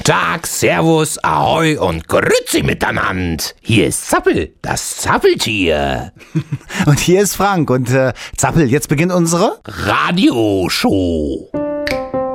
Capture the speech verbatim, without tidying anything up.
Tag, Servus, Ahoi und Grüezi miteinander. Hier ist Zappel, das Zappeltier. Und hier ist Frank und äh, Zappel, jetzt beginnt unsere Radioshow.